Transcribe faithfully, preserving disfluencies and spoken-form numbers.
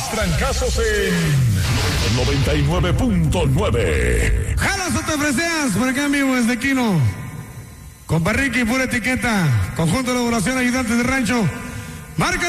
Más trancazos en noventa y nueve punto nueve. Jalas o te freseas, por acá en vivo desde Quino. Compa Ricky, pura etiqueta. Conjunto de elaboración, ayudantes de rancho. Marca